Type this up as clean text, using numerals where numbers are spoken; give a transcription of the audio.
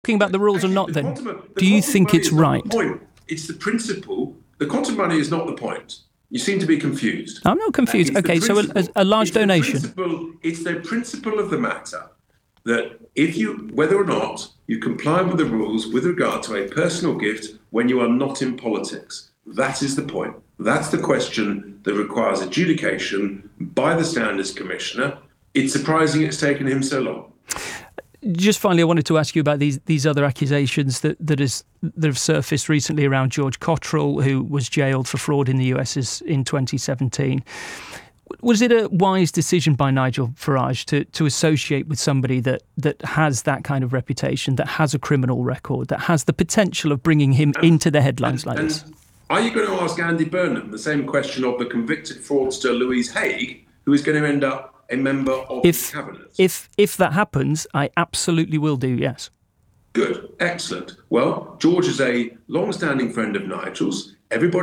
Talking about the rules or Actually, not, the then, quantum, the do you quantum think money it's is not right? the point. It's the principle. The quantum money is not the point. You seem to be confused. I'm not confused. It's the Okay, so principle. a large It's the donation. It's the principle of the matter that whether or not you comply with the rules with regard to a personal gift when you are not in politics, that is the point. That's the question that requires adjudication by the Standards Commissioner. It's surprising it's taken him so long. Just finally, I wanted to ask you about these other accusations that have surfaced recently around George Cottrell, who was jailed for fraud in the US in 2017. Was it a wise decision by Nigel Farage to associate with somebody that has that kind of reputation, that has a criminal record, that has the potential of bringing him into the headlines like this? Are you going to ask Andy Burnham the same question of the convicted fraudster Louise Haigh, who is going to end up a member of the cabinet? If that happens, I absolutely will do, yes. Good, excellent. Well, George is a long-standing friend of Nigel's. Everybody